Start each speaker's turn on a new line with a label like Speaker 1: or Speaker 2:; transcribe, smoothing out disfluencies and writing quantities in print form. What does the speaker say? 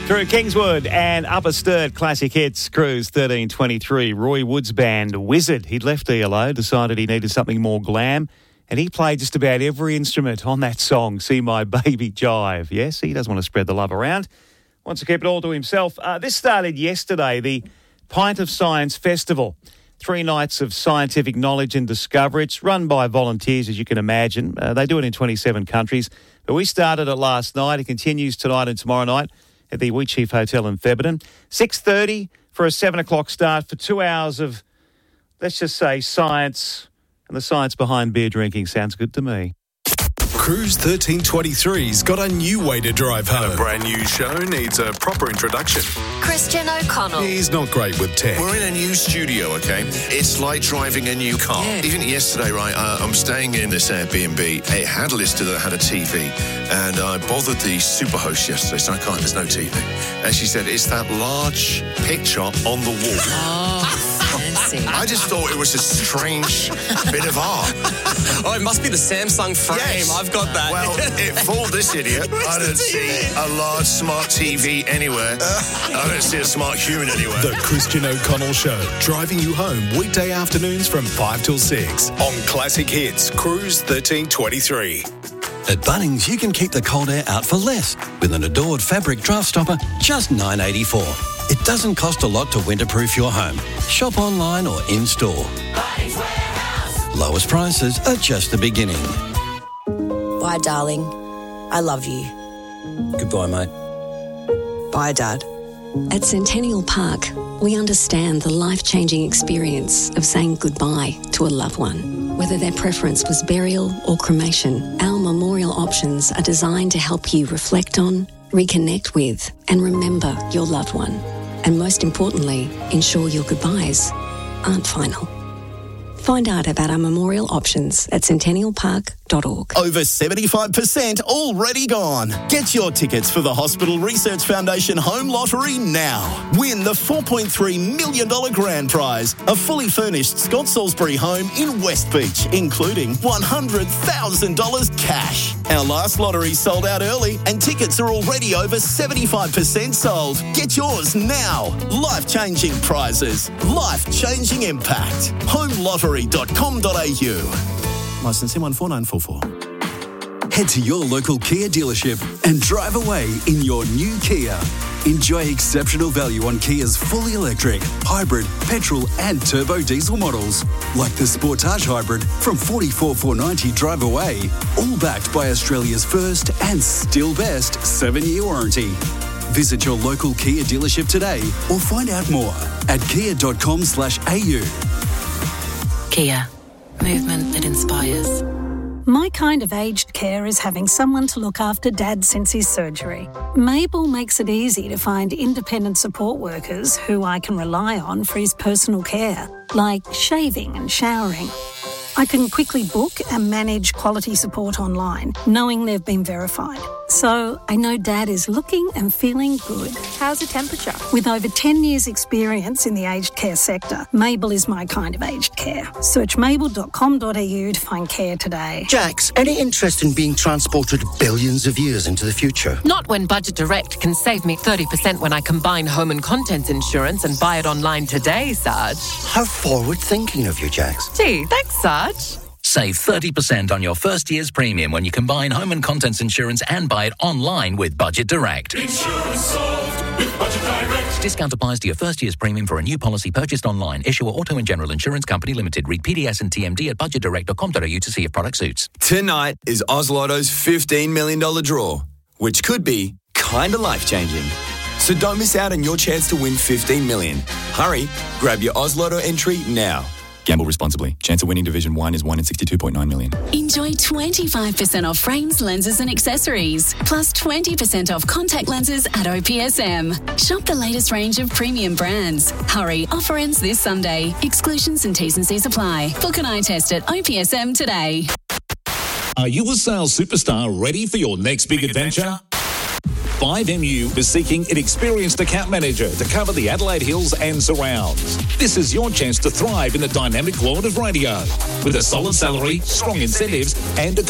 Speaker 1: Through Kingswood and Upper Sturt Classic Hits, Cruise 1323. Roy Wood's band, Wizard. He'd left ELO, decided he needed something more glam, and he played just about every instrument on that song, See My Baby Jive. Yes, he doesn't want to spread the love around. Wants to keep it all to himself. This started yesterday, the Pint of Science Festival. 3 nights of scientific knowledge and discovery. It's run by volunteers, as you can imagine. They do it in 27 countries. But we started it last night. It continues tonight and tomorrow night at the Wheatsheaf Hotel in Thebarton. 6:30 for a 7 o'clock start for 2 hours of, let's just say, science. And the science behind beer drinking sounds good to me.
Speaker 2: Cruise 1323's got a new way to drive home.
Speaker 3: A brand new show needs a proper introduction.
Speaker 4: Christian O'Connell.
Speaker 2: He's not great with tech.
Speaker 5: We're in a new studio, okay? It's like driving a new car.
Speaker 4: Yeah.
Speaker 5: Even yesterday, right, I'm staying in this Airbnb. It had a lister that had a TV, and I bothered the superhost yesterday, so there's no TV. And she said, it's that large picture on the wall.
Speaker 4: Oh, fancy.
Speaker 5: I just thought it was a strange bit of art.
Speaker 6: Oh, it must be the Samsung frame.
Speaker 5: Yes.
Speaker 6: I've got that.
Speaker 5: Well, it fooled this idiot. I don't see a large smart TV anywhere. I don't see a smart human anywhere.
Speaker 2: The Christian O'Connell Show, driving you home weekday afternoons from 5 till 6 on Classic Hits, Cruise 1323.
Speaker 7: At Bunnings, you can keep the cold air out for less with an Adored fabric draft stopper, just $9.84. It doesn't cost a lot to winterproof your home. Shop online or in-store.
Speaker 4: Bunnings Warehouse.
Speaker 7: Lowest prices are just the beginning.
Speaker 8: Bye, darling. I love you.
Speaker 7: Goodbye, mate.
Speaker 8: Bye, Dad.
Speaker 9: At Centennial Park, we understand the life-changing experience of saying goodbye to a loved one. Whether their preference was burial or cremation, our memorial options are designed to help you reflect on, reconnect with, and remember your loved one. And most importantly, ensure your goodbyes aren't final. Find out about our memorial options at centennialpark.org.
Speaker 10: Over 75% already gone. Get your tickets for the Hospital Research Foundation Home Lottery now. Win the $4.3 million grand prize, a fully furnished Scott Salisbury home in West Beach, including $100,000 cash. Our last lottery sold out early and tickets are already over 75% sold. Get yours now. Life-changing prizes. Life-changing impact. HomeLottery.com.au. Licence M14944.
Speaker 7: Head to your local Kia dealership and drive away in your new Kia. Enjoy exceptional value on Kia's fully electric, hybrid, petrol and turbo diesel models, like the Sportage Hybrid from $44,490 drive away, all backed by Australia's first and still best 7-year warranty. Visit your local Kia dealership today or find out more at kia.com/au.
Speaker 4: Kia. Movement that inspires.
Speaker 11: My kind of aged care is having someone to look after Dad since his surgery. Mabel makes it easy to find independent support workers who I can rely on for his personal care, like shaving and showering. I can quickly book and manage quality support online, knowing they've been verified. So I know Dad is looking and feeling good.
Speaker 12: How's the temperature?
Speaker 11: With over 10 years' experience in the aged care sector, Mabel is my kind of aged care. Search mabel.com.au to find care today.
Speaker 13: Jax, any interest in being transported billions of years into the future?
Speaker 4: Not when Budget Direct can save me 30% when I combine home and contents insurance and buy it online today, Sarge.
Speaker 13: How forward-thinking of you, Jax.
Speaker 4: Gee, thanks, Sarge.
Speaker 14: Save 30% on your first year's premium when you combine home and contents insurance and buy it online with Budget Direct.
Speaker 15: Insurance solved with Budget Direct.
Speaker 14: Discount applies to your first year's premium for a new policy purchased online. Issuer Auto and General Insurance Company Limited. Read PDS and TMD at budgetdirect.com.au to see if product suits.
Speaker 16: Tonight is Oz Lotto's $15 million draw, which could be kinda life-changing. So don't miss out on your chance to win $15 million. Hurry, grab your Oz Lotto entry now. Gamble responsibly. Chance of winning Division 1 is 1 in 62.9 million.
Speaker 17: Enjoy 25% off frames, lenses and accessories. Plus 20% off contact lenses at OPSM. Shop the latest range of premium brands. Hurry, offer ends this Sunday. Exclusions and T's and C's apply. Book an eye test at OPSM today.
Speaker 18: Are you a sales superstar ready for your next big adventure? 5MU is seeking an experienced account manager to cover the Adelaide Hills and surrounds. This is your chance to thrive in the dynamic world of radio with a solid salary, strong incentives, and a